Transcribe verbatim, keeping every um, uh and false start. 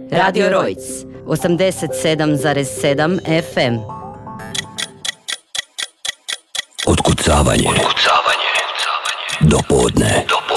Radio Rojc, osamdeset sedam zarez sedam F M. Otkucavanje. Otkucavanje. Do podne. Do